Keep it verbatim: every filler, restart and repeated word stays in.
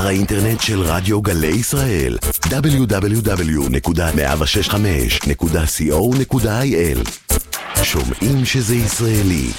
אתר האינטרנט של רדיו גלי ישראל, דאבליו דאבליו דאבליו נקודה מאה שש חמש נקודה סי או נקודה איי אל. שומעים שזה ישראלי.